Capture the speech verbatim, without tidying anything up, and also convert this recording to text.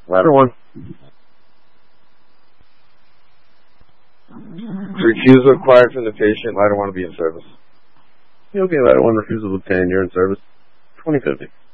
Ladder one. Refusal required from the patient. Ladder one will be in service. Okay, ladder one refusal to obtain. You're in service. twenty fifty.